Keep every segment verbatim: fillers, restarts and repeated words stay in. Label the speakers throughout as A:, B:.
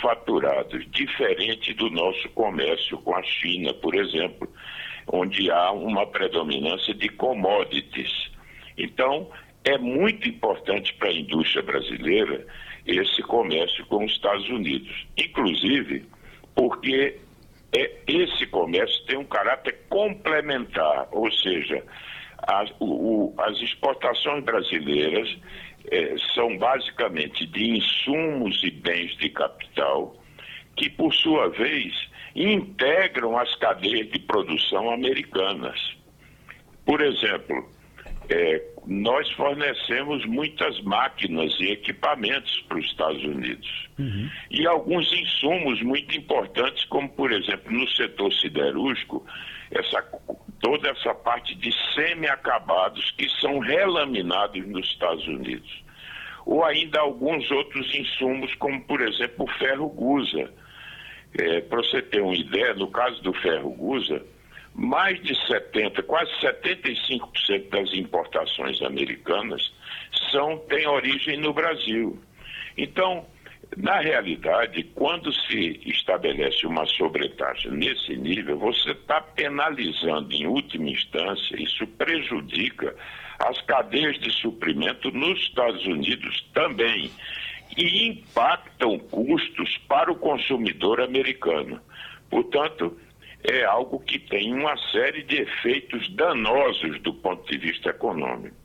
A: manufaturados, diferente do nosso comércio com a China, por exemplo, onde há uma predominância de commodities. Então, é muito importante para a indústria brasileira esse comércio com os Estados Unidos, inclusive porque é, esse comércio tem um caráter complementar, ou seja, as, o, as exportações brasileiras é, são basicamente de insumos e bens de capital que, por sua vez, integram as cadeias de produção americanas. Por exemplo, é, nós fornecemos muitas máquinas e equipamentos para os Estados Unidos. Uhum. E alguns insumos muito importantes, como, por exemplo, no setor siderúrgico, essa, toda essa parte de semi-acabados que são relaminados nos Estados Unidos. Ou ainda alguns outros insumos, como, por exemplo, o ferro-gusa. É, para você ter uma ideia, no caso do ferro-gusa, mais de setenta, quase setenta e cinco por cento das importações americanas são, têm origem no Brasil. Então, na realidade, quando se estabelece uma sobretaxa nesse nível, você está penalizando em última instância, isso prejudica as cadeias de suprimento nos Estados Unidos também e impactam custos para o consumidor americano. Portanto, é algo que tem uma série de efeitos danosos do ponto de vista econômico.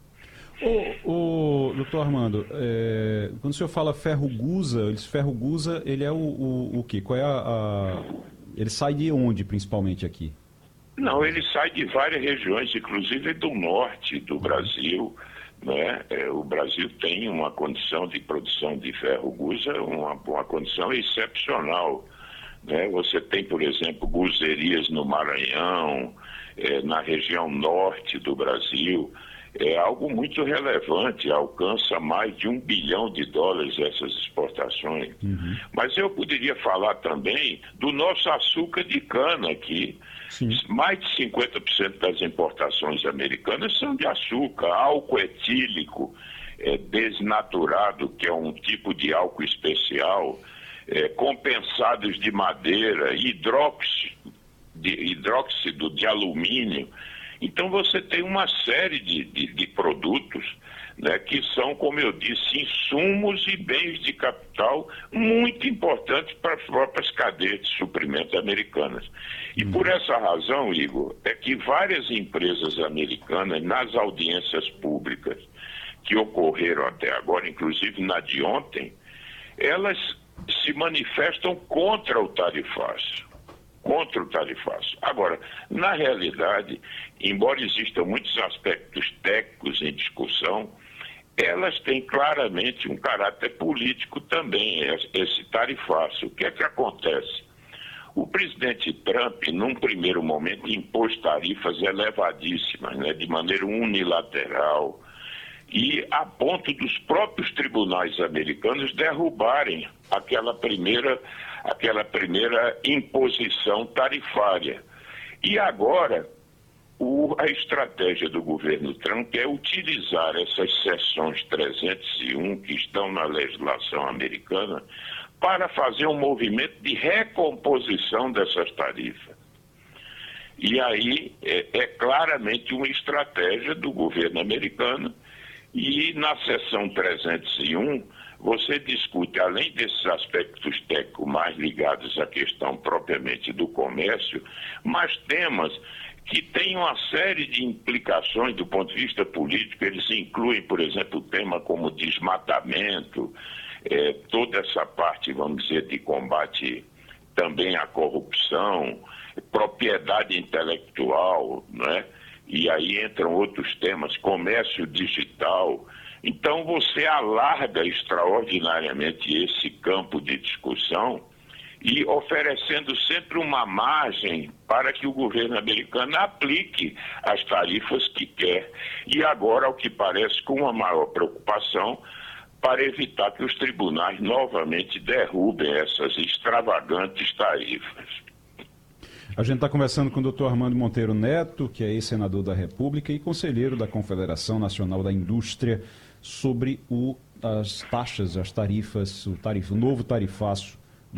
B: O, o doutor Armando, é, quando o senhor fala ferro-gusa, ferro-gusa, ele é o, o, o quê? Qual é a, a... Ele sai de onde, principalmente, aqui?
A: Não, ele sai de várias regiões, inclusive do norte do Brasil, né? É, o Brasil tem uma condição de produção de ferro-gusa, uma, uma condição excepcional. Né? Você tem, por exemplo, guzerias no Maranhão, é, na região norte do Brasil. É algo muito relevante, alcança mais de um bilhão de dólares essas exportações. Uhum. Mas eu poderia falar também do nosso açúcar de cana aqui. Sim. Mais de cinquenta por cento das importações americanas são de açúcar, álcool etílico, é, desnaturado, que é um tipo de álcool especial, É, compensados de madeira, hidróxido de, hidróxido de alumínio. Então você tem uma série de, de, de produtos, né, que são, como eu disse, insumos e bens de capital muito importantes para as próprias cadeias de suprimento americanas. E por essa razão, Igor, é que várias empresas americanas, nas audiências públicas que ocorreram até agora, inclusive na de ontem, elas se manifestam contra o tarifaço, contra o tarifaço. Agora, na realidade, embora existam muitos aspectos técnicos em discussão, elas têm claramente um caráter político também, esse tarifaço. O que é que acontece? O presidente Trump, num primeiro momento, impôs tarifas elevadíssimas, né, de maneira unilateral, e a ponto dos próprios tribunais americanos derrubarem aquela primeira, aquela primeira imposição tarifária. E agora, o, a estratégia do governo Trump é utilizar essas seções trezentos e um que estão na legislação americana para fazer um movimento de recomposição dessas tarifas. E aí é, é claramente uma estratégia do governo americano. E na seção trezentos e um, você discute, além desses aspectos técnicos mais ligados à questão propriamente do comércio, mas temas que têm uma série de implicações do ponto de vista político. Eles incluem, por exemplo, tema como desmatamento, eh, toda essa parte, vamos dizer, de combate também à corrupção, propriedade intelectual, né? E aí entram outros temas, comércio digital. Então você alarga extraordinariamente esse campo de discussão e oferecendo sempre uma margem para que o governo americano aplique as tarifas que quer. E agora, ao que parece, com uma maior preocupação para evitar que os tribunais novamente derrubem essas extravagantes tarifas.
B: A gente está conversando com o doutor Armando Monteiro Neto, que é ex-senador da República e conselheiro da Confederação Nacional da Indústria, sobre o, as taxas, as tarifas, o, tarif, o novo tarifaço